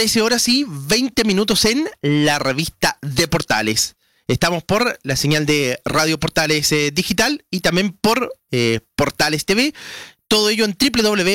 13 horas y 20 minutos en la revista de Portales. Estamos por la señal de Radio Portales Digital y también por Portales TV. Todo ello en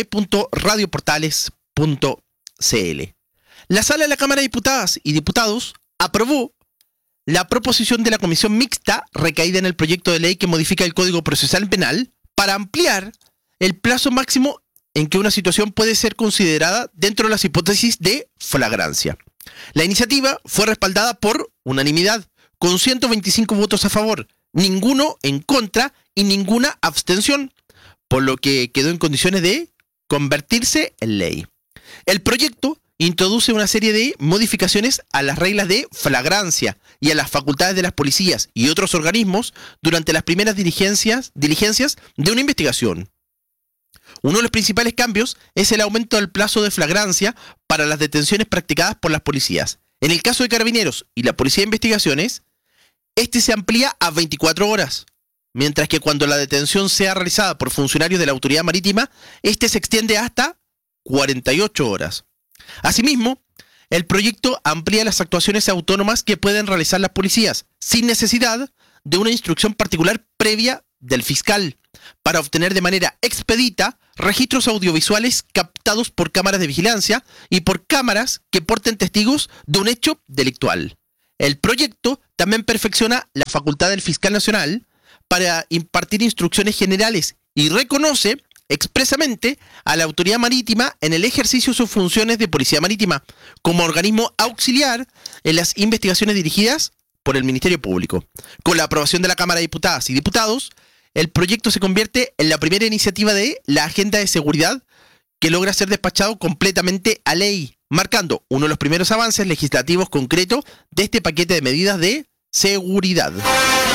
www.radioportales.cl. La Sala de la Cámara de Diputadas y Diputados aprobó la proposición de la Comisión Mixta recaída en el proyecto de ley que modifica el Código Procesal Penal para ampliar el plazo máximo en que una situación puede ser considerada dentro de las hipótesis de flagrancia. La iniciativa fue respaldada por unanimidad, con 125 votos a favor, ninguno en contra y ninguna abstención, por lo que quedó en condiciones de convertirse en ley. El proyecto introduce una serie de modificaciones a las reglas de flagrancia y a las facultades de las policías y otros organismos durante las primeras diligencias de una investigación. Uno de los principales cambios es el aumento del plazo de flagrancia para las detenciones practicadas por las policías. En el caso de Carabineros y la Policía de Investigaciones, este se amplía a 24 horas, mientras que cuando la detención sea realizada por funcionarios de la Autoridad Marítima, este se extiende hasta 48 horas. Asimismo, el proyecto amplía las actuaciones autónomas que pueden realizar las policías, sin necesidad de una instrucción particular previa del fiscal, para obtener de manera expedita registros audiovisuales captados por cámaras de vigilancia y por cámaras que porten testigos de un hecho delictual. El proyecto también perfecciona la facultad del fiscal nacional para impartir instrucciones generales y reconoce expresamente a la Autoridad Marítima en el ejercicio de sus funciones de Policía Marítima como organismo auxiliar en las investigaciones dirigidas por el Ministerio Público. Con la aprobación de la Cámara de Diputadas y Diputados, el proyecto se convierte en la primera iniciativa de la Agenda de Seguridad que logra ser despachado completamente a ley, marcando uno de los primeros avances legislativos concretos de este paquete de medidas de seguridad.